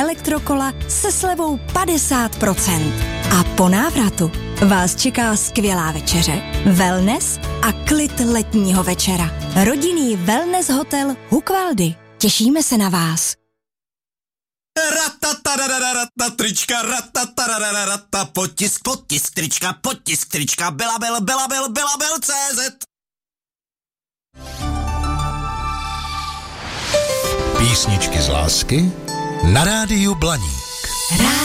elektrokola se slevou 50%. A po návratu vás čeká skvělá večeře, wellness a klid letního večera. Rodinný wellness hotel Hukvaldy. Těšíme se na vás. Trička, potisk trička, Belabel.cz. Písničky z lásky na rádiu Blaník.